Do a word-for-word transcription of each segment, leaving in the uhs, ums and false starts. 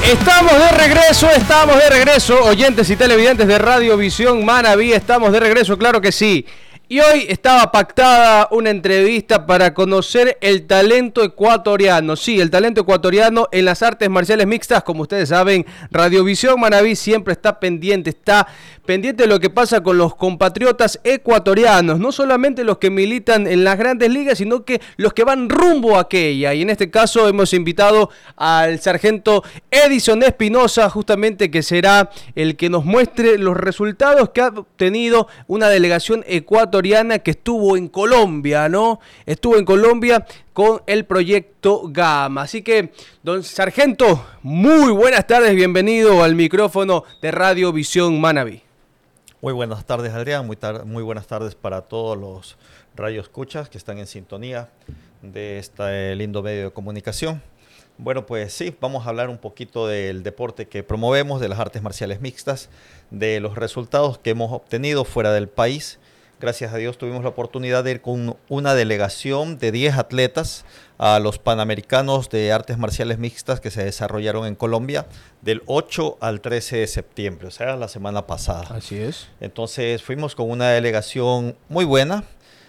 Estamos de regreso, estamos de regreso, oyentes y televidentes de Radiovisión Manabí, estamos de regreso, claro que sí. Y hoy estaba pactada una entrevista para conocer el talento ecuatoriano. Sí, el talento ecuatoriano en las artes marciales mixtas. Como ustedes saben, Radiovisión Manabí siempre está pendiente, está pendiente de lo que pasa con los compatriotas ecuatorianos. No solamente los que militan en las grandes ligas, sino que los que van rumbo a aquella. Y en este caso hemos invitado al sargento Edison Espinosa, justamente que será el que nos muestre los resultados que ha obtenido una delegación ecuatoriana que estuvo en Colombia, ¿no? Estuvo en Colombia con el proyecto Gama. Así que, don sargento, muy buenas tardes, bienvenido al micrófono de Radiovisión Manabí. Muy buenas tardes, Adrián, muy, tar muy buenas tardes para todos los radioescuchas que están en sintonía de este lindo medio de comunicación. Bueno, pues sí, vamos a hablar un poquito del deporte que promovemos, de las artes marciales mixtas, de los resultados que hemos obtenido fuera del país. Gracias a Dios tuvimos la oportunidad de ir con una delegación de diez atletas a los Panamericanos de Artes Marciales Mixtas que se desarrollaron en Colombia del ocho al trece de septiembre, o sea, la semana pasada. Así es. Entonces fuimos con una delegación muy buena,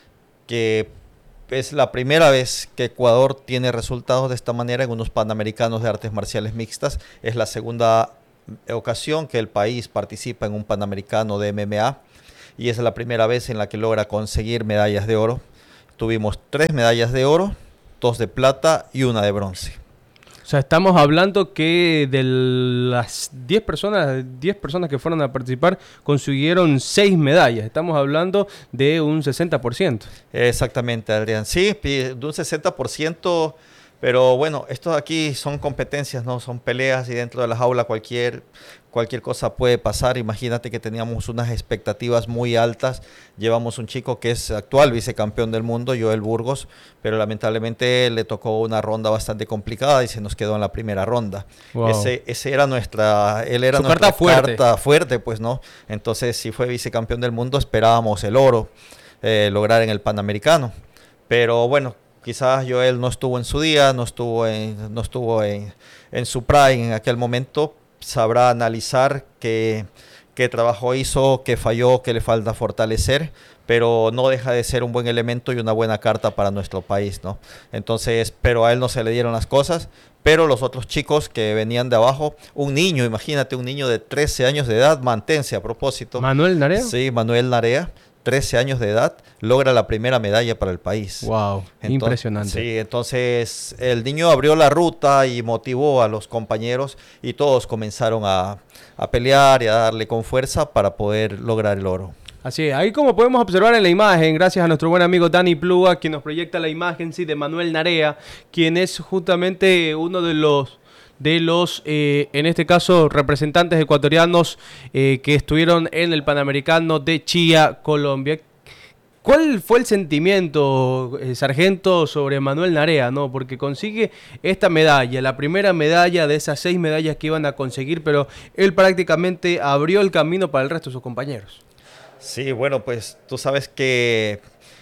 que es la primera vez que Ecuador tiene resultados de esta manera en unos Panamericanos de Artes Marciales Mixtas. Es la segunda ocasión que el país participa en un Panamericano de M M A. Y es la primera vez en la que logra conseguir medallas de oro. Tuvimos tres medallas de oro, dos de plata y una de bronce. O sea, estamos hablando que de las diez personas, diez personas que fueron a participar consiguieron seis medallas. Estamos hablando de un sesenta por ciento. Exactamente, Adrián. Sí, de un sesenta por ciento, pero bueno, esto aquí son competencias, no son peleas, y dentro de la jaula cualquier... Cualquier cosa puede pasar. Imagínate que teníamos unas expectativas muy altas. Llevamos un chico que es actual vicecampeón del mundo, Joel Burgos, pero lamentablemente le tocó una ronda bastante complicada y se nos quedó en la primera ronda. Wow. Ese, ese era nuestra, él era Su nuestra carta fuerte. carta fuerte, pues, ¿no? Entonces, si fue vicecampeón del mundo, esperábamos el oro, eh, lograr en el Panamericano. Pero bueno, quizás Joel no estuvo en su día, no estuvo en, no estuvo en, en su prime en aquel momento. Sabrá analizar qué, qué trabajo hizo, qué falló, qué le falta fortalecer, pero no deja de ser un buen elemento y una buena carta para nuestro país, ¿no? Entonces, pero a él no se le dieron las cosas, pero los otros chicos que venían de abajo, un niño, imagínate, un niño de trece años de edad, mantense a propósito. ¿Manuel Narea? Sí, Manuel Narea. trece años de edad, logra la primera medalla para el país. Wow, entonces, impresionante. Sí, entonces el niño abrió la ruta y motivó a los compañeros y todos comenzaron a, a pelear y a darle con fuerza para poder lograr el oro. Así es, ahí como podemos observar en la imagen, gracias a nuestro buen amigo Dani Pluga, quien nos proyecta la imagen, sí, de Manuel Narea, quien es justamente uno de los de los, eh, en este caso, representantes ecuatorianos eh, que estuvieron en el Panamericano de Chía, Colombia. ¿Cuál fue el sentimiento, eh, sargento, sobre Manuel Narea, no? Porque consigue esta medalla, la primera medalla de esas seis medallas que iban a conseguir, pero él prácticamente abrió el camino para el resto de sus compañeros. Sí, bueno, pues tú sabes que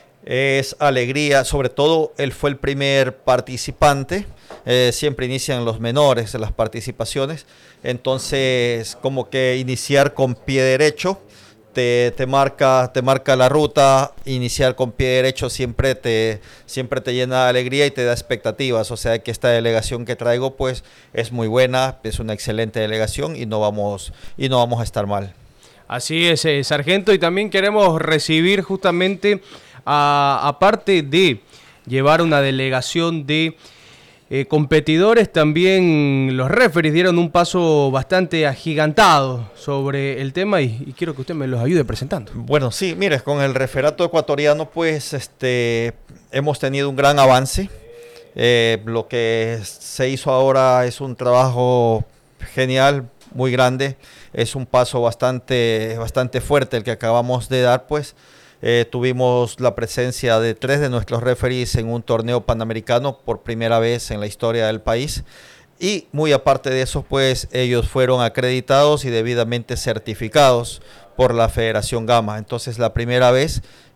es alegría, sobre todo él fue el primer participante. Eh, siempre inician los menores en las participaciones, entonces como que iniciar con pie derecho te, te, marca, te marca la ruta. Iniciar con pie derecho siempre te, siempre te llena de alegría y te da expectativas, o sea que esta delegación que traigo pues es muy buena, es una excelente delegación y no vamos, y no vamos a estar mal. Así es, eh, sargento, y también queremos recibir justamente, a, aparte de llevar una delegación de Eh, competidores, también los referees dieron un paso bastante agigantado sobre el tema y, y quiero que usted me los ayude presentando. Bueno, sí, mire, con el referato ecuatoriano pues este, hemos tenido un gran avance. Eh, lo que se hizo ahora es un trabajo genial, muy grande, es un paso bastante, bastante fuerte el que acabamos de dar, pues. Eh, tuvimos la presencia de tres de nuestros referees en un torneo panamericano por primera vez en la historia del país, y muy aparte de eso pues ellos fueron acreditados y debidamente certificados por la Federación Gama. Entonces la primera vez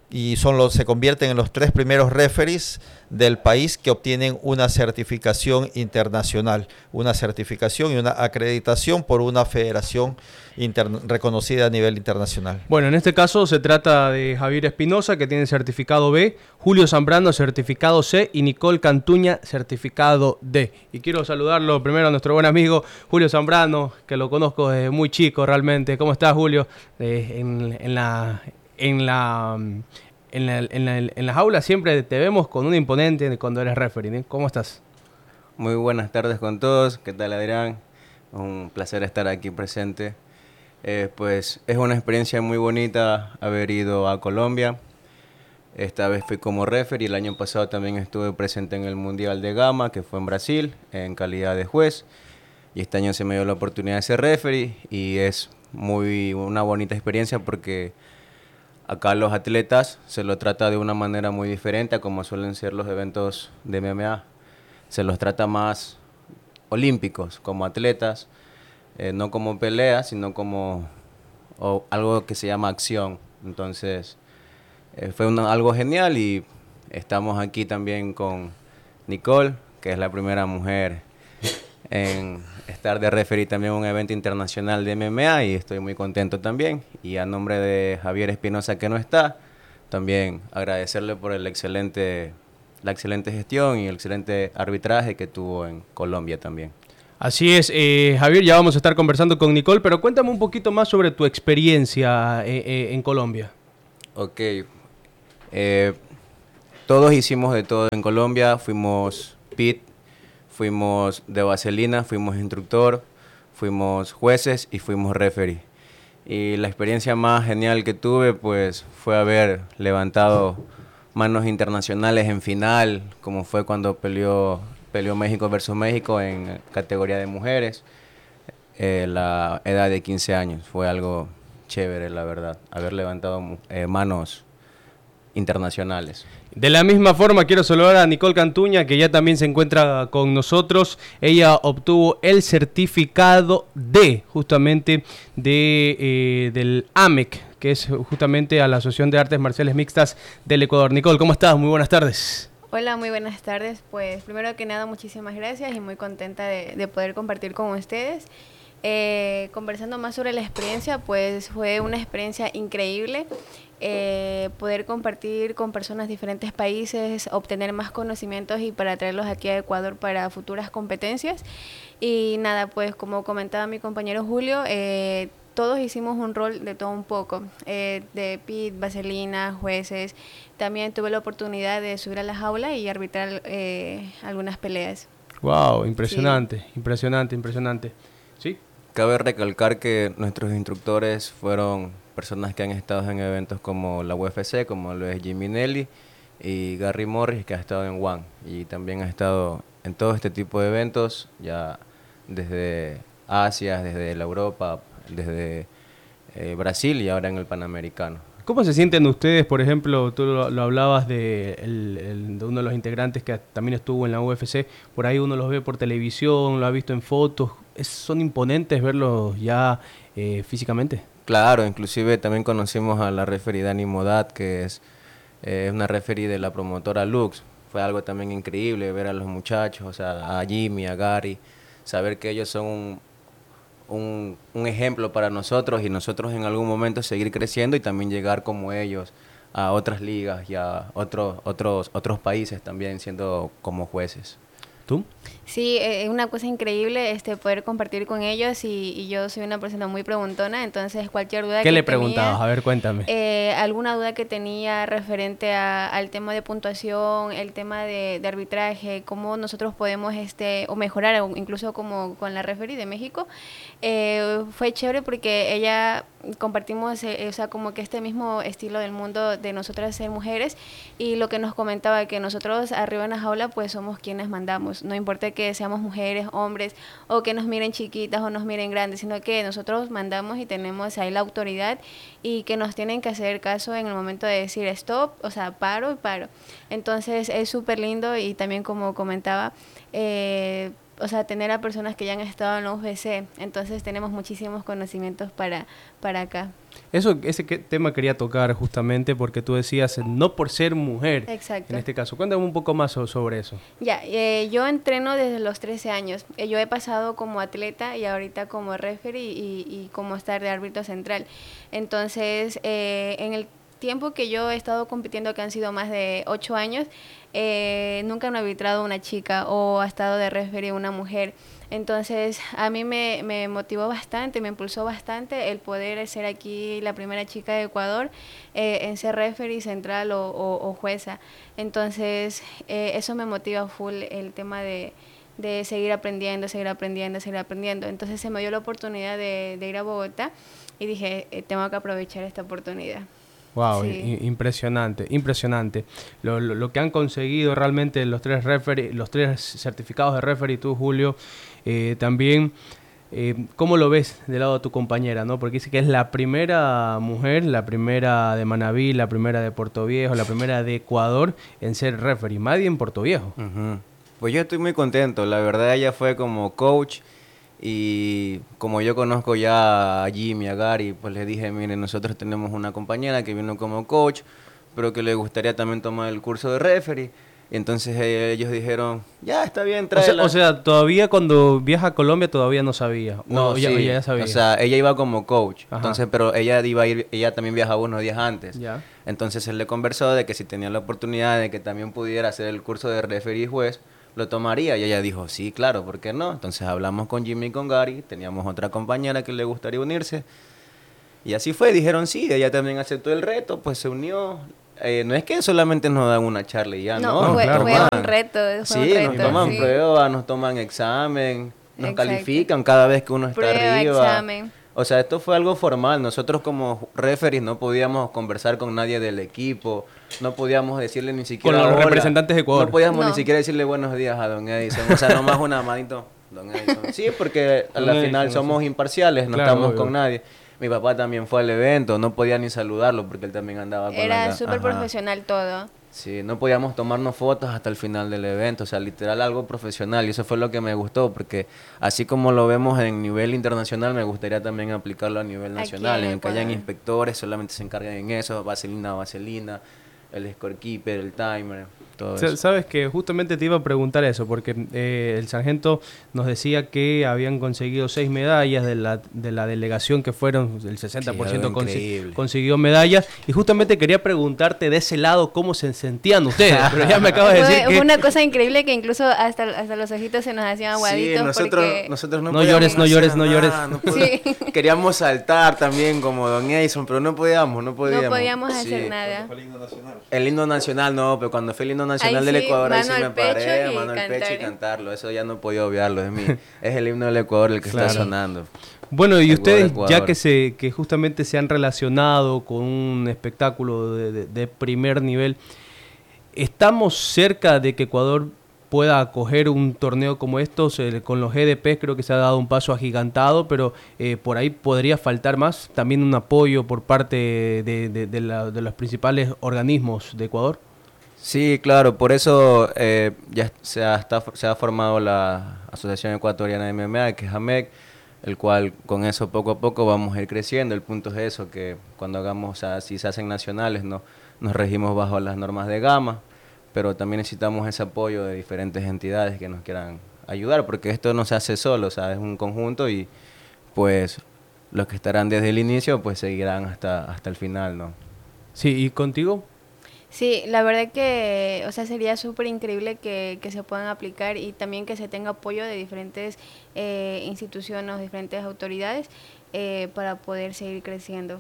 y son los, se convierten en los tres primeros referees del país que obtienen una certificación internacional, una certificación y una acreditación por una federación reconocida a nivel internacional. Bueno, en este caso se trata de Javier Espinosa, que tiene certificado B, Julio Zambrano, certificado C, y Nicole Cantuña, certificado D. Y quiero saludarlo primero a nuestro buen amigo Julio Zambrano, que lo conozco desde muy chico realmente. ¿Cómo estás, Julio? Eh, en, en la... En la, en, la, en, la, en las aulas siempre te vemos con un imponente cuando eres referee, ¿eh? ¿Cómo estás? Muy buenas tardes con todos. ¿Qué tal, Adrián? Un placer estar aquí presente. Eh, pues es una experiencia muy bonita haber ido a Colombia. Esta vez fui como referee. El año pasado también estuve presente en el Mundial de Gama, que fue en Brasil, en calidad de juez. Y este año se me dio la oportunidad de ser referee y es muy una bonita experiencia porque acá los atletas se los trata de una manera muy diferente a como suelen ser los eventos de M M A. Se los trata más olímpicos, como atletas, eh, no como peleas, sino como o algo que se llama acción. Entonces, eh, fue una, algo genial y estamos aquí también con Nicole, que es la primera mujer en estar de referee también en un evento internacional de M M A y estoy muy contento también. Y a nombre de Javier Espinosa, que no está, también agradecerle por el excelente, la excelente gestión y el excelente arbitraje que tuvo en Colombia también. Así es, eh, Javier, ya vamos a estar conversando con Nicole, pero cuéntame un poquito más sobre tu experiencia eh, eh, en Colombia. Ok, eh, todos hicimos de todo en Colombia, fuimos pit, fuimos de vaselina, fuimos instructor, fuimos jueces y fuimos referee. Y la experiencia más genial que tuve pues fue haber levantado manos internacionales en final, como fue cuando peleó, peleó México versus México en categoría de mujeres, eh, la edad de quince años. Fue algo chévere, la verdad, haber levantado eh, manos internacionales. De la misma forma quiero saludar a Nicole Cantuña, que ya también se encuentra con nosotros. Ella obtuvo el certificado D, justamente de, eh, del A M E C, que es justamente a la Asociación de Artes Marciales Mixtas del Ecuador. Nicole, ¿cómo estás? Muy buenas tardes. Hola, muy buenas tardes. Pues primero que nada, muchísimas gracias y muy contenta de, de poder compartir con ustedes. Eh, conversando más sobre la experiencia, pues fue una experiencia increíble. Eh, poder compartir con personas de diferentes países, obtener más conocimientos y para traerlos aquí a Ecuador para futuras competencias. Y nada, pues como comentaba mi compañero Julio, eh, todos hicimos un rol de todo un poco, eh, de pit, vaselina, jueces. También tuve la oportunidad de subir a la jaula y arbitrar eh, algunas peleas. Wow, impresionante, sí. impresionante, impresionante. ¿Sí? Cabe recalcar que nuestros instructores fueron personas que han estado en eventos como la U F C, como lo es Jimmy Nelly y Gary Morris, que ha estado en One y también ha estado en todo este tipo de eventos, ya desde Asia, desde la Europa, desde eh, Brasil y ahora en el Panamericano. ¿Cómo se sienten ustedes, por ejemplo, tú lo, lo hablabas de, el, el, de uno de los integrantes que también estuvo en la U F C, por ahí uno los ve por televisión, lo ha visto en fotos, es, ¿son imponentes verlos ya eh, físicamente? Claro, inclusive también conocimos a la referee Dani Modat, que es eh, una referee de la promotora Lux. Fue algo también increíble ver a los muchachos, o sea, a Jimmy, a Gary, saber que ellos son un, un, un ejemplo para nosotros y nosotros en algún momento seguir creciendo y también llegar como ellos a otras ligas y a otros, otros, otros países también siendo como jueces. ¿Tú? Sí, es eh, una cosa increíble este poder compartir con ellos y, y yo soy una persona muy preguntona, entonces cualquier duda ¿Qué que le tenía, preguntabas? A ver, cuéntame. Eh, alguna duda que tenía referente a, al tema de puntuación, el tema de, de arbitraje, cómo nosotros podemos este o mejorar, o incluso como con la referee de México, eh, fue chévere porque ella compartimos, eh, o sea, como que este mismo estilo del mundo de nosotras ser mujeres y lo que nos comentaba que nosotros arriba en la jaula pues somos quienes mandamos, no importa que seamos mujeres, hombres o que nos miren chiquitas o nos miren grandes, sino que nosotros mandamos y tenemos ahí la autoridad y que nos tienen que hacer caso en el momento de decir stop, o sea, paro y paro. Entonces es súper lindo y también como comentaba, eh, o sea, tener a personas que ya han estado en la U F C. Entonces tenemos muchísimos conocimientos para, para acá. Eso, ese que, tema quería tocar justamente porque tú decías, no por ser mujer. Exacto. En este caso. Cuéntame un poco más so, sobre eso. Ya, eh, yo entreno desde los trece años. Eh, yo he pasado como atleta y ahorita como referee y, y como estar de árbitro central. Entonces, eh, en el tiempo que yo he estado compitiendo, que han sido más de ocho años, eh, nunca me ha arbitrado una chica o ha estado de referee una mujer. Entonces, a mí me, me motivó bastante, me impulsó bastante el poder ser aquí la primera chica de Ecuador eh, en ser referee central o, o, o jueza. Entonces, eh, eso me motiva full, el tema de, de seguir aprendiendo, seguir aprendiendo, seguir aprendiendo. Entonces, se me dio la oportunidad de, de ir a Bogotá y dije, eh, tengo que aprovechar esta oportunidad. Wow, Sí. impresionante, impresionante. Lo, lo, lo que han conseguido realmente los tres referee, los tres certificados de referee, tú, Julio, eh, también, eh, ¿cómo lo ves del lado de tu compañera, no? Porque dice que es la primera mujer, la primera de Manabí, la primera de Puerto Viejo, la primera de Ecuador en ser referee, nadie en Puerto Viejo. Uh-huh. Pues yo estoy muy contento, la verdad ella fue como coach. Y como yo conozco ya a Jimmy, a Gary, pues les dije, miren, nosotros tenemos una compañera que vino como coach, pero que le gustaría también tomar el curso de referee. Y entonces eh, ellos dijeron, ya, está bien, O sea, tráela. o sea, todavía cuando viaja a Colombia todavía no sabía. No, o ya, sí, o ya sabía. o sea, ella iba como coach, Ajá. entonces, pero ella iba a ir, ella también viajaba unos días antes. Ya. Entonces él le conversó de que si tenía la oportunidad de que también pudiera hacer el curso de referee y juez, lo tomaría. Y ella dijo, sí, claro, ¿por qué no? Entonces hablamos con Jimmy y con Gary, teníamos otra compañera que le gustaría unirse. Y así fue, dijeron sí, ella también aceptó el reto, pues se unió. Eh, no es que solamente nos dan una charla y ya, ¿no? No, fue, claro, fue toman- un reto, fue Sí, un reto. nos toman sí. pruebas, nos toman examen, nos Exacto. califican cada vez que uno está Prueba, arriba. examen. O sea, esto fue algo formal. Nosotros como referees no podíamos conversar con nadie del equipo, no podíamos decirle ni siquiera Con los hola. representantes de Ecuador. No podíamos No. ni siquiera decirle buenos días a don Edison. O sea, nomás una amadito, don Edison. Sí, porque a Don la Edison, final sí. somos imparciales, no Claro, estamos obvio. con nadie. Mi papá también fue al evento, no podía ni saludarlo porque él también andaba con la... Era súper Ajá. profesional todo. Sí, no podíamos tomarnos fotos hasta el final del evento, o sea, literal algo profesional, y eso fue lo que me gustó, porque así como lo vemos en nivel internacional, me gustaría también aplicarlo a nivel Aquí nacional, en en el que hayan Ecuador. inspectores, solamente se encarguen en eso, vaselina, vaselina, el scorekeeper, el timer, todo Sa- eso. Sabes que justamente te iba a preguntar eso, porque eh, el sargento nos decía que habían conseguido seis medallas de la, de la delegación que fueron, el sesenta por ciento Sí, algo consi- increíble. consiguió medallas, y justamente quería preguntarte de ese lado cómo se sentían ustedes, pero ya me acabas de Fue, decir fue que... una cosa increíble que incluso hasta, hasta los ojitos se nos hacían aguaditos. Sí, nosotros, porque... nosotros no, No podíamos llores, no hacer llores, no nada, llores. no podíamos- Sí. Queríamos saltar también como Don Edison, pero no podíamos, no podíamos. No podíamos hacer Sí. nada. El himno nacional no, pero cuando fue el himno nacional Ahí del sí, Ecuador, ahí mano sí al me paré, pecho y mano al pecho y cantar. cantarlo. Eso ya no podía obviarlo, es mi, es el himno del Ecuador el que Claro. está sonando. Bueno, y El ustedes, Ecuador, ya Ecuador. que se que justamente se han relacionado con un espectáculo de, de- de primer nivel, ¿estamos cerca de que Ecuador pueda acoger un torneo como estos? Eh, con los G D P creo que se ha dado un paso agigantado, pero eh, por ahí podría faltar más, también un apoyo por parte de, de- de la- de los principales organismos de Ecuador. Sí, claro, por eso eh, ya se ha, está- se ha formado la Asociación Ecuatoriana de M M A, que es AMEC, el cual con eso poco a poco vamos a ir creciendo. El punto es eso, que cuando hagamos, o sea, si se hacen nacionales, no nos regimos bajo las normas de gama, pero también necesitamos ese apoyo de diferentes entidades que nos quieran ayudar, porque esto no se hace solo, o sea, es un conjunto y pues los que estarán desde el inicio pues seguirán hasta, hasta el final, ¿no? Sí, ¿y contigo? Sí, la verdad que, o sea, sería súper increíble que, que se puedan aplicar y también que se tenga apoyo de diferentes eh, instituciones o diferentes autoridades eh, para poder seguir creciendo.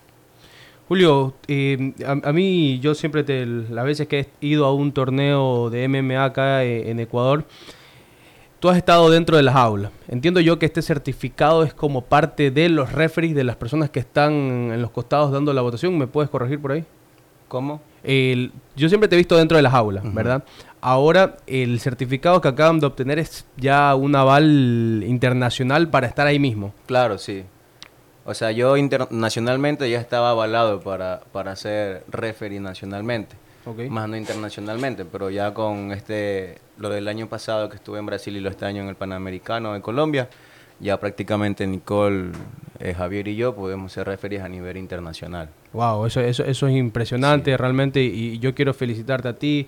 Julio, eh, a, a mí yo siempre, te, las veces que he ido a un torneo de M M A acá eh, en Ecuador, tú has estado dentro de las aulas. Entiendo yo que este certificado es como parte de los referees, de las personas que están en los costados dando la votación. ¿Me puedes corregir por ahí? ¿Cómo? El, yo siempre te he visto dentro de las aulas, Ujú. ¿verdad? Ahora el certificado que acaban de obtener es ya un aval internacional para estar ahí mismo. Claro, sí. O sea, yo internacionalmente ya estaba avalado para, para ser referee nacionalmente, ¿Ok? más no internacionalmente, pero ya con este lo del año pasado que estuve en Brasil y lo este año en el Panamericano de Colombia, ya prácticamente Nicole, eh, Javier y yo podemos ser referees a nivel internacional. Wow, eso, eso, eso es impresionante, sí, realmente, y yo quiero felicitarte a ti,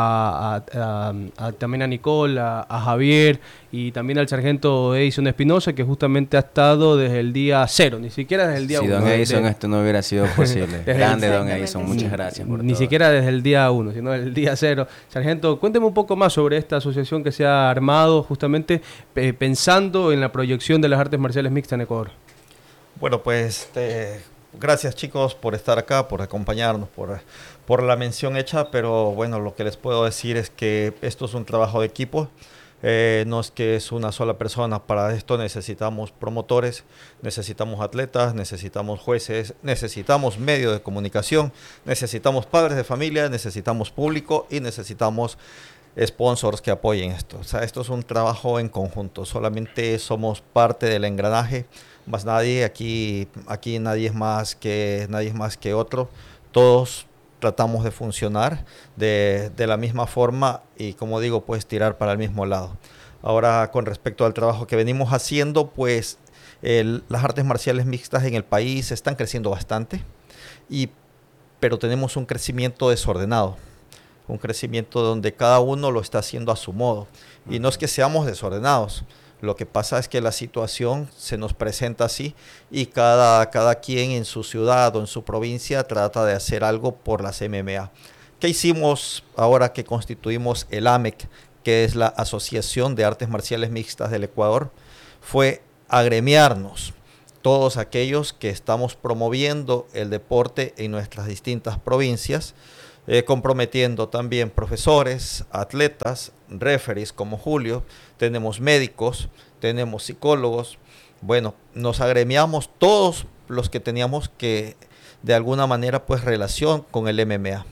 a, a, a, a también a Nicole, a, a Javier y también al sargento Edison Espinosa, que justamente ha estado desde el día cero, ni siquiera desde el día uno. Si don Edison, de... esto no hubiera sido posible. Grande don Edison, muchas gracias por Ni todo. siquiera desde el día uno, sino desde el día cero. Sargento, cuénteme un poco más sobre esta asociación que se ha armado justamente eh, pensando en la proyección de las artes marciales mixtas en Ecuador. Bueno, pues eh, gracias chicos por estar acá, por acompañarnos, por, por la mención hecha, pero bueno, lo que les puedo decir es que esto es un trabajo de equipo, eh, no es que es una sola persona, para esto necesitamos promotores, necesitamos atletas, necesitamos jueces, necesitamos medios de comunicación, necesitamos padres de familia, necesitamos público y necesitamos sponsors que apoyen esto. O sea, esto es un trabajo en conjunto, solamente somos parte del engranaje, más nadie, aquí, aquí nadie es más que, nadie es más que otro, todos tratamos de funcionar de, de la misma forma y, como digo, pues tirar para el mismo lado. Ahora, con respecto al trabajo que venimos haciendo, pues el, las artes marciales mixtas en el país están creciendo bastante, y, pero tenemos un crecimiento desordenado, un crecimiento donde cada uno lo está haciendo a su modo, y no es que seamos desordenados. Lo que pasa es que la situación se nos presenta así y cada, cada quien en su ciudad o en su provincia trata de hacer algo por las M M A. ¿Qué hicimos ahora que constituimos el A M E C, que es la Asociación de Artes Marciales Mixtas del Ecuador? Fue agremiarnos todos aquellos que estamos promoviendo el deporte en nuestras distintas provincias, Eh, comprometiendo también profesores, atletas, referees como Julio, tenemos médicos, tenemos psicólogos. Bueno, nos agremiamos todos los que teníamos que de alguna manera pues relación con el M M A.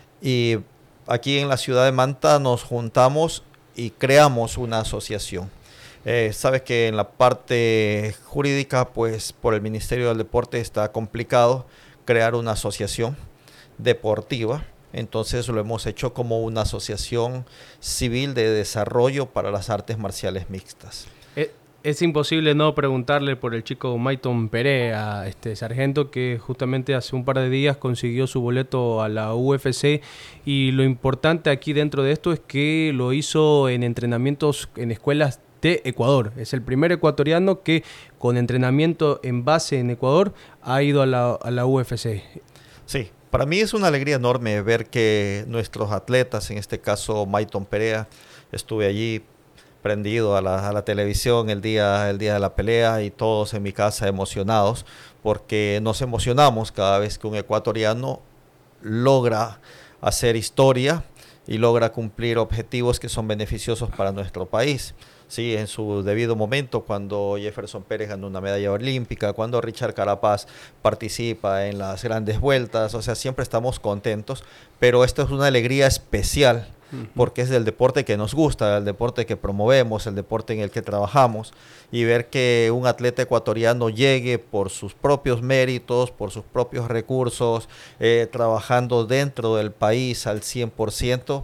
Y aquí en la ciudad de Manta nos juntamos y creamos una asociación. Eh, sabes que en la parte jurídica pues por el Ministerio del Deporte está complicado crear una asociación deportiva. Entonces lo hemos hecho como una asociación civil de desarrollo para las artes marciales mixtas. Es, es imposible no preguntarle por el chico Mayton Perea, este sargento, que justamente hace un par de días consiguió su boleto a la U F C, y lo importante aquí dentro de esto es que lo hizo en entrenamientos en escuelas de Ecuador. Es el primer ecuatoriano que con entrenamiento en base en Ecuador ha ido a la, a la U F C. Sí. Para mí es una alegría enorme ver que nuestros atletas, en este caso Mayton Perea, estuve allí prendido a la, a la televisión el día, el día de la pelea, y todos en mi casa emocionados, porque nos emocionamos cada vez que un ecuatoriano logra hacer historia y logra cumplir objetivos que son beneficiosos para nuestro país. Sí, en su debido momento, cuando Jefferson Pérez ganó una medalla olímpica, cuando Richard Carapaz participa en las grandes vueltas, o sea, siempre estamos contentos, pero esta es una alegría especial, porque es del deporte que nos gusta, el deporte que promovemos, el deporte en el que trabajamos, y ver que un atleta ecuatoriano llegue por sus propios méritos, por sus propios recursos, eh, trabajando dentro del país al cien por ciento,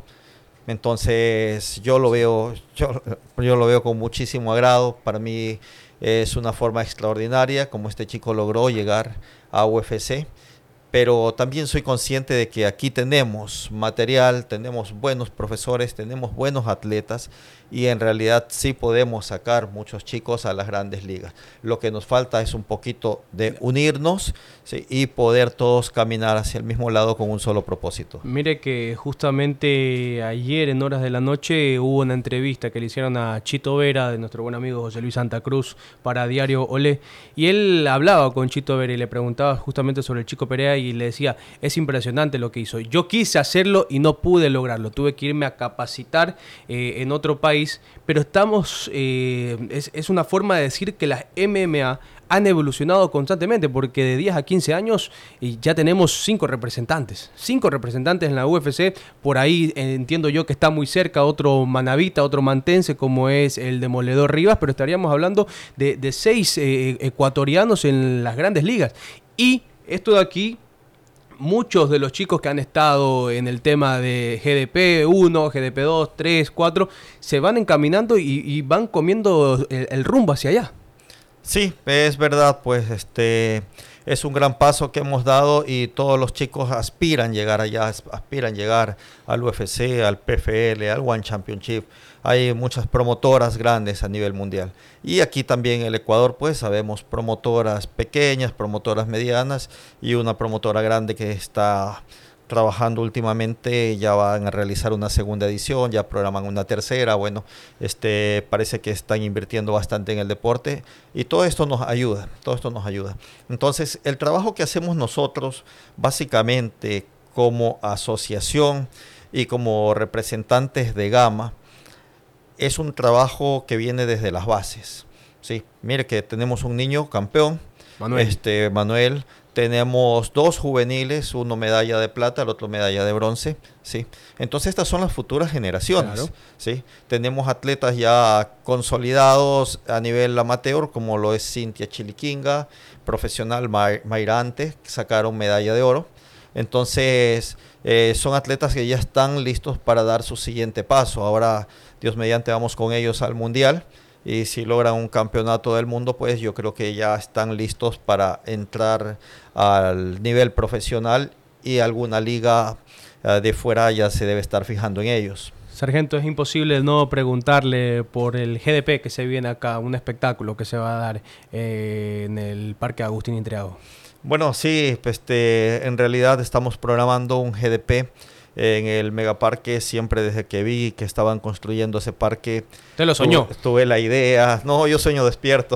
entonces yo lo veo, yo, yo lo veo con muchísimo agrado. Para mí es una forma extraordinaria como este chico logró llegar a U F C, pero también soy consciente de que aquí tenemos material, tenemos buenos profesores, tenemos buenos atletas, y en realidad sí podemos sacar muchos chicos a las grandes ligas. Lo que nos falta es un poquito de unirnos, ¿sí?, y poder todos caminar hacia el mismo lado con un solo propósito. Mire que justamente ayer en horas de la noche hubo una entrevista que le hicieron a Chito Vera, de nuestro buen amigo José Luis Santa Cruz, para Diario Olé, y él hablaba con Chito Vera y le preguntaba justamente sobre el chico Perea, y le decía, es impresionante lo que hizo. Yo quise hacerlo y no pude lograrlo, tuve que irme a capacitar eh, en otro país, pero estamos, eh, es, es una forma de decir que las M M A han evolucionado constantemente, porque de diez a quince años y ya tenemos cinco representantes, cinco representantes en la U F C. Por ahí eh, entiendo yo que está muy cerca otro manabita, otro mantense como es el Demoledor Rivas, pero estaríamos hablando de, de seis eh, ecuatorianos en las grandes ligas. Y esto de aquí muchos de los chicos que han estado en el tema de G D P uno, G D P dos, tres, cuatro, se van encaminando y, y van comiendo el, el rumbo hacia allá. Sí, es verdad, pues este es un gran paso que hemos dado y todos los chicos aspiran llegar allá, aspiran llegar al U F C, al P F L, al One Championship. Hay muchas promotoras grandes a nivel mundial. Y aquí también en el Ecuador, pues sabemos promotoras pequeñas, promotoras medianas y una promotora grande que está trabajando últimamente, ya van a realizar una segunda edición, ya programan una tercera. Bueno, este parece que están invirtiendo bastante en el deporte y todo esto nos ayuda, todo esto nos ayuda. Entonces, el trabajo que hacemos nosotros, básicamente como asociación y como representantes de Gama, es un trabajo que viene desde las bases. Sí, mire que tenemos un niño campeón, Manuel. Este, Manuel. Tenemos dos juveniles, uno medalla de plata, el otro medalla de bronce, ¿sí? Entonces estas son las futuras generaciones, claro. ¿Sí? Tenemos atletas ya consolidados a nivel amateur, como lo es Cintia Chiliquinga, profesional Mayrante, que sacaron medalla de oro. Entonces eh, son atletas que ya están listos para dar su siguiente paso. Ahora, Dios mediante, vamos con ellos al Mundial. Y si logran un campeonato del mundo, pues yo creo que ya están listos para entrar al nivel profesional y alguna liga uh, de fuera ya se debe estar fijando en ellos. Sargento, es imposible no preguntarle por el G D P que se viene acá, un espectáculo que se va a dar eh, en el Parque Agustín Intriago. Bueno, sí, pues, este, en realidad estamos programando un G D P en el megaparque. Siempre desde que vi que estaban construyendo ese parque. ¿Te lo soñó? Tuve, tuve la idea. No, yo sueño despierto.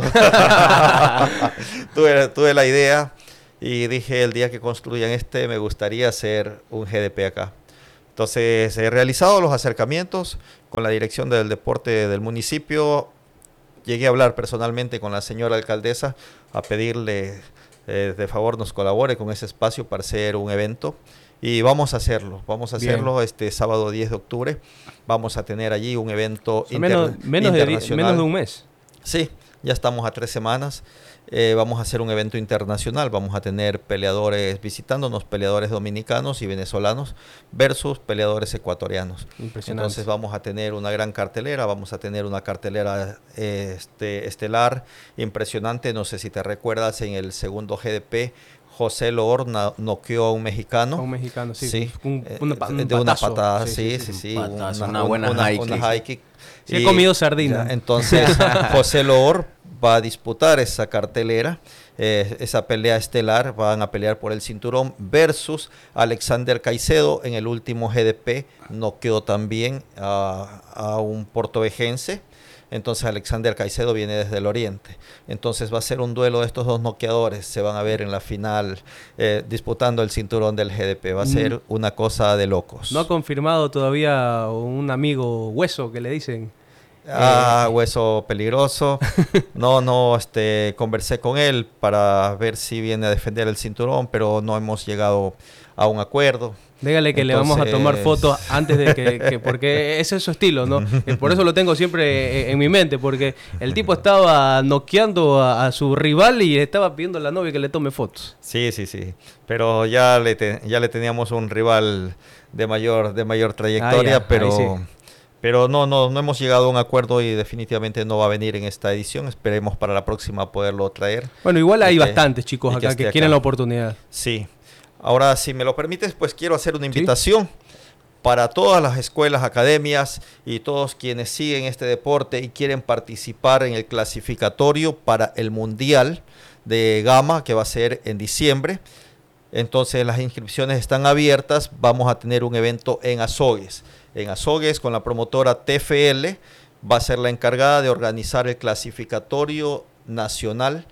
tuve, tuve la idea y dije, el día que construyan este, me gustaría hacer un G D P acá. Entonces, he realizado los acercamientos con la dirección del deporte del municipio. Llegué a hablar personalmente con la señora alcaldesa a pedirle, eh, de favor, nos colabore con ese espacio para hacer un evento. Y vamos a hacerlo, vamos a hacerlo. Bien. Este sábado diez de octubre. Vamos a tener allí un evento o sea, inter menos, menos internacional. De, menos de un mes. Sí, ya estamos a tres semanas. Eh, vamos a hacer un evento internacional. Vamos a tener peleadores visitándonos, peleadores dominicanos y venezolanos versus peleadores ecuatorianos. Impresionante. Entonces vamos a tener una gran cartelera, vamos a tener una cartelera eh, este, estelar impresionante. No sé si te recuerdas, en el segundo G D P, José Loor noqueó a un mexicano. A un mexicano, sí. sí. Un, un, un de una patada, sí, sí, sí. sí, sí. Un patazo, una, una buena una, high kick. Una high kick. Sí, he comido sardina. Ya, entonces, José Loor va a disputar esa cartelera, eh, esa pelea estelar. Van a pelear por el cinturón versus Alexander Caicedo. En el último G D P noqueó también a, a un portovejense. Entonces Alexander Caicedo viene desde el oriente. Entonces va a ser un duelo de estos dos noqueadores. Se van a ver en la final eh, disputando el cinturón del G D P. Va a ser una cosa de locos. ¿No ha confirmado todavía un amigo Hueso que le dicen? Ah, eh. Hueso peligroso. No, no, este, conversé con él para ver si viene a defender el cinturón, pero no hemos llegado a un acuerdo. Dígale que Entonces... le vamos a tomar fotos antes de que, que... Porque ese es su estilo, ¿no? Por eso lo tengo siempre en mi mente, porque el tipo estaba noqueando a, a su rival y estaba pidiendo a la novia que le tome fotos. Sí, sí, sí. Pero ya le, te, ya le teníamos un rival de mayor, de mayor trayectoria, ah, ya, pero... Sí. Pero no, no, no hemos llegado a un acuerdo y definitivamente no va a venir en esta edición. Esperemos para la próxima poderlo traer. Bueno, igual hay que, bastantes chicos acá que, que quieren acá. La oportunidad. Sí. Ahora, si me lo permites, pues quiero hacer una invitación ¿Sí? para todas las escuelas, academias y todos quienes siguen este deporte y quieren participar en el clasificatorio para el Mundial de Gama, que va a ser en diciembre. Entonces, las inscripciones están abiertas. Vamos a tener un evento en Azogues. En Azogues, con la promotora T F L, va a ser la encargada de organizar el clasificatorio nacional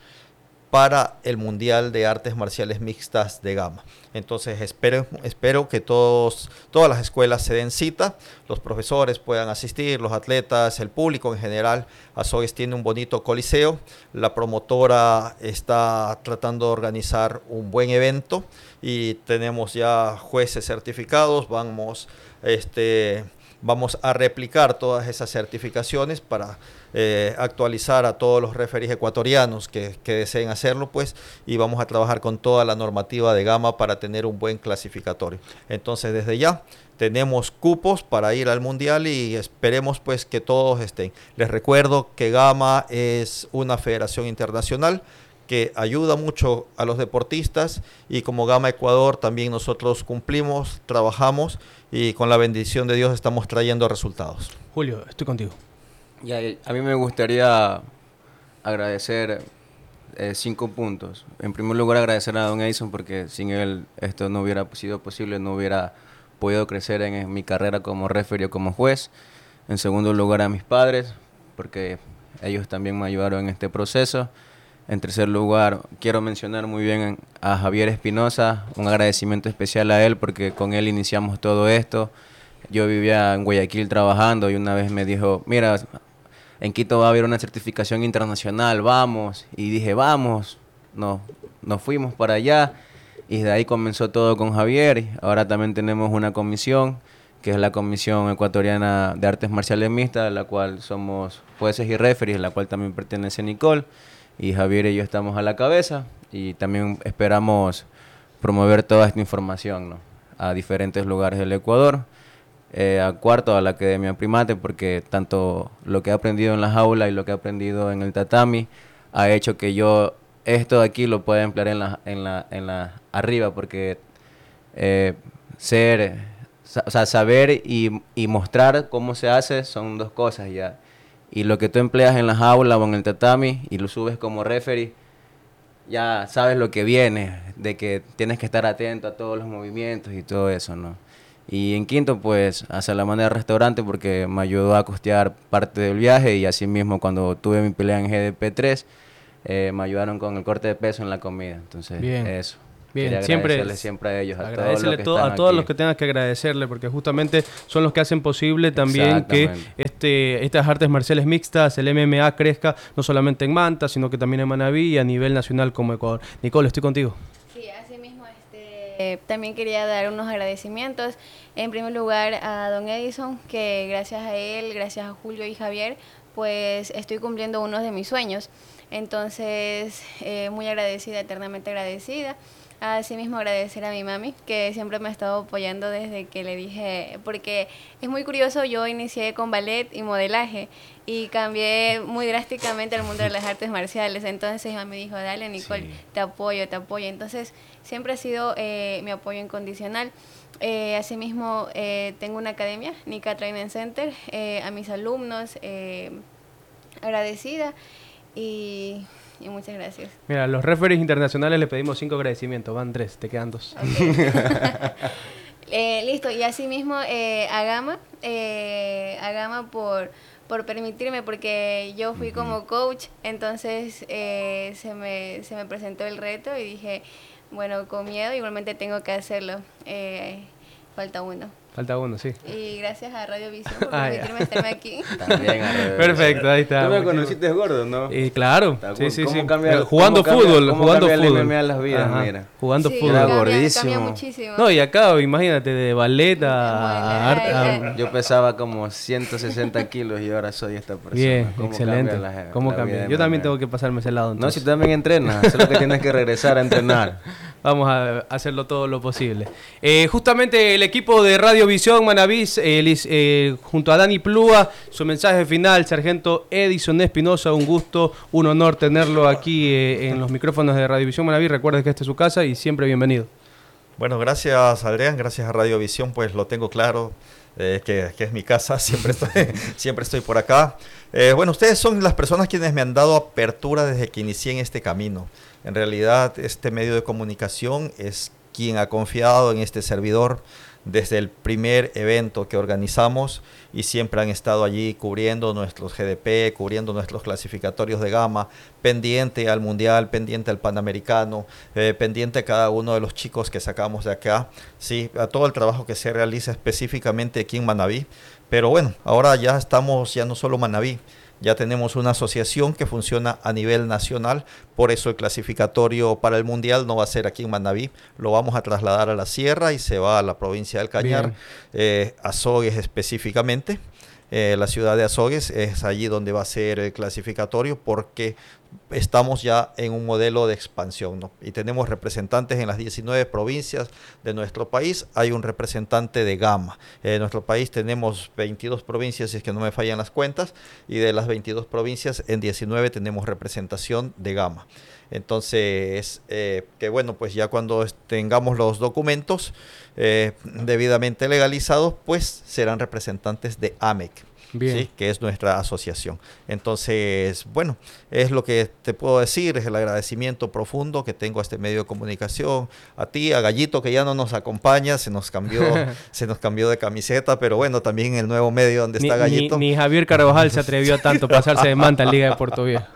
para el Mundial de Artes Marciales Mixtas de Gama. Entonces espero, espero que todos, todas las escuelas se den cita, los profesores puedan asistir, los atletas, el público en general. Azogues tiene un bonito coliseo, la promotora está tratando de organizar un buen evento y tenemos ya jueces certificados. Vamos, este... vamos a replicar todas esas certificaciones para eh, actualizar a todos los referees ecuatorianos que, que deseen hacerlo, pues, y vamos a trabajar con toda la normativa de Gama para tener un buen clasificatorio. Entonces, desde ya tenemos cupos para ir al mundial y esperemos pues que todos estén. Les recuerdo que Gama es una federación internacional que ayuda mucho a los deportistas, y como Gama Ecuador también nosotros cumplimos, trabajamos y con la bendición de Dios estamos trayendo resultados. Julio, estoy contigo. Y a, a mí me gustaría agradecer eh, cinco puntos. En primer lugar, agradecer a don Edison, porque sin él esto no hubiera sido posible, no hubiera podido crecer en, en mi carrera como referee o como juez. En segundo lugar, a mis padres, porque ellos también me ayudaron en este proceso. En tercer lugar, quiero mencionar muy bien a Javier Espinosa, un agradecimiento especial a él, porque con él iniciamos todo esto. Yo vivía en Guayaquil trabajando y una vez me dijo, mira, en Quito va a haber una certificación internacional, vamos. Y dije, vamos, no, nos fuimos para allá y de ahí comenzó todo con Javier. Ahora también tenemos una comisión, que es la Comisión Ecuatoriana de Artes Marciales Mixtas, la cual somos jueces y referees, la cual también pertenece Nicole. Y Javier y yo estamos a la cabeza y también esperamos promover toda esta información, ¿no?, a diferentes lugares del Ecuador. Eh, a cuarto, a la Academia Primate, porque tanto lo que he aprendido en la jaula y lo que he aprendido en el tatami ha hecho que yo esto de aquí lo pueda emplear en la, en la, en la arriba, porque eh, ser, o sea, saber y, y mostrar cómo se hace son dos cosas ya. Y lo que tú empleas en la jaula o en el tatami y lo subes como referee, ya sabes lo que viene, de que tienes que estar atento a todos los movimientos y todo eso, ¿no? Y en quinto, pues, a Salamandra Restaurante, porque me ayudó a costear parte del viaje, y así mismo cuando tuve mi pelea en G D P tres, eh, me ayudaron con el corte de peso en la comida. Entonces, bien, eso. Bien, Quería siempre agradecerle siempre a ellos, a todos agradecerle los que to están a todos aquí. los que tengas que agradecerle, porque justamente son los que hacen posible también que este, estas artes marciales mixtas, el M M A, crezca no solamente en Manta, sino que también en Manabí y a nivel nacional como Ecuador. Nicole, estoy contigo. Sí, así mismo este, eh, también quería dar unos agradecimientos. En primer lugar a don Edison, que gracias a él, gracias a Julio y Javier, pues estoy cumpliendo uno de mis sueños. Entonces, eh, muy agradecida, eternamente agradecida. Asimismo, agradecer a mi mami, que siempre me ha estado apoyando desde que le dije, porque es muy curioso, yo inicié con ballet y modelaje y cambié muy drásticamente al mundo de las artes marciales. Entonces mi mami dijo, dale Nicole, sí, te apoyo, te apoyo. Entonces siempre ha sido eh, mi apoyo incondicional. Eh, asimismo, eh, tengo una academia, Nica Training Center, eh, a mis alumnos, eh, agradecida y... y muchas gracias. Mira, a los referees internacionales le pedimos cinco agradecimientos, van tres, te quedan dos. Okay. eh, listo, y así mismo eh, a Gama, eh, a Gama por, por permitirme, porque yo fui uh-huh. como coach, entonces eh, se, me, se me presentó el reto y dije, bueno, con miedo igualmente tengo que hacerlo, eh, falta uno. Falta uno, sí. Y gracias a Radio Visión por ah, permitirme ya. estarme aquí. También a Radio Perfecto, ahí está. Tú me conociste gordo, ¿no? Y claro, sí, sí, sí. Cambia, jugando cómo fútbol, cambia, jugando cómo fútbol. El M M A las vidas, Ajá. mira. Jugando sí, fútbol. Era cambia, gordísimo. Cambia muchísimo. No, y acá, imagínate, de ballet a... Ay, ay, a, a yo pesaba como ciento sesenta kilos y ahora soy esta persona. Bien, ¿Cómo excelente. Cambia la, ¿Cómo la cambia? vida Yo también manera? tengo que pasarme ese lado. Entonces. No, si tú también entrenas, solo que tienes que regresar a entrenar. Vamos a hacerlo todo lo posible. Eh, justamente el equipo de Radio Visión Manabí, eh, eh, junto a Dani Plúa, su mensaje final, Sargento Edison Espinosa, un gusto, un honor tenerlo aquí eh, en los micrófonos de Radio Visión Manabí. Recuerda que esta es su casa y siempre bienvenido. Bueno, gracias Adrián, gracias a Radio Visión, pues lo tengo claro, eh, que, que es mi casa, siempre estoy, siempre estoy por acá. Eh, bueno, ustedes son las personas quienes me han dado apertura desde que inicié en este camino. En realidad, este medio de comunicación es quien ha confiado en este servidor desde el primer evento que organizamos y siempre han estado allí cubriendo nuestros G D P, cubriendo nuestros clasificatorios de Gama, pendiente al Mundial, pendiente al Panamericano, eh, pendiente a cada uno de los chicos que sacamos de acá, sí, a todo el trabajo que se realiza específicamente aquí en Manabí. Pero bueno, ahora ya estamos, ya no solo Manabí, ya tenemos una asociación que funciona a nivel nacional, por eso el clasificatorio para el Mundial no va a ser aquí en Manabí, lo vamos a trasladar a la Sierra y se va a la provincia del Cañar, eh, Azogues específicamente. Eh, la ciudad de Azogues es allí donde va a ser el clasificatorio, porque estamos ya en un modelo de expansión, ¿no? Y tenemos representantes en las diecinueve provincias de nuestro país. Hay un representante de Gama. En nuestro país tenemos veintidós provincias, si es que no me fallan las cuentas, y de las veintidós provincias, en diecinueve tenemos representación de Gama. Entonces, eh, que bueno, pues ya cuando tengamos los documentos eh, debidamente legalizados, pues serán representantes de A M E C. ¿Sí? Que es nuestra asociación. Entonces, bueno, es lo que te puedo decir, es el agradecimiento profundo que tengo a este medio de comunicación, a ti, a Gallito, que ya no nos acompaña, se nos cambió, se nos cambió de camiseta, pero bueno, también el nuevo medio donde ni, está Gallito. Ni, ni Javier Carvajal se atrevió a tanto pasarse de manta en Liga de Puerto Viejo.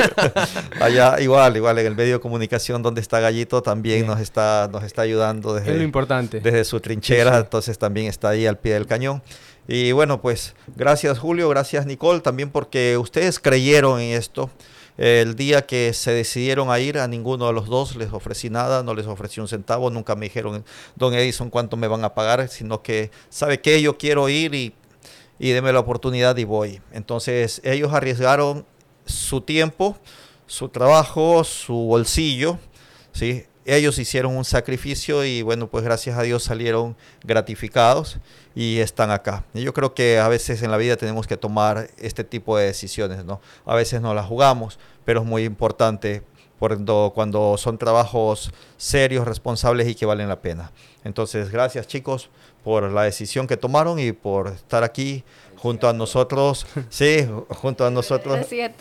Allá igual, igual en el medio de comunicación donde está Gallito también Bien. nos está, nos está ayudando desde, es lo importante. desde su trinchera, sí, sí. Entonces también está ahí al pie del cañón. Y bueno, pues gracias Julio, gracias Nicole, también porque ustedes creyeron en esto. El día que se decidieron a ir, a ninguno de los dos les ofrecí nada, no les ofrecí un centavo, nunca me dijeron, don Edison, cuánto me van a pagar, sino que, ¿sabe qué? Yo quiero ir y, y deme la oportunidad y voy. Entonces ellos arriesgaron su tiempo, su trabajo, su bolsillo, ¿sí? Ellos hicieron un sacrificio y bueno, pues gracias a Dios salieron gratificados y están acá. Y yo creo que a veces en la vida tenemos que tomar este tipo de decisiones, ¿no? A veces no las jugamos, pero es muy importante cuando, cuando son trabajos serios, responsables y que valen la pena. Entonces, gracias chicos por la decisión que tomaron y por estar aquí junto a nosotros, sí, junto a nosotros,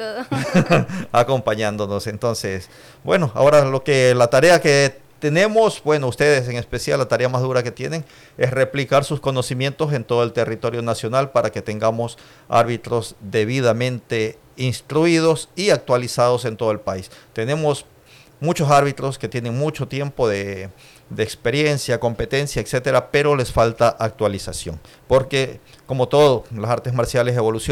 acompañándonos. Entonces, bueno, ahora lo que la tarea que tenemos, bueno, ustedes en especial, la tarea más dura que tienen es replicar sus conocimientos en todo el territorio nacional para que tengamos árbitros debidamente instruidos y actualizados en todo el país. Tenemos muchos árbitros que tienen mucho tiempo de, de experiencia, competencia, etcétera, pero les falta actualización, porque como todo, las artes marciales evolucionan.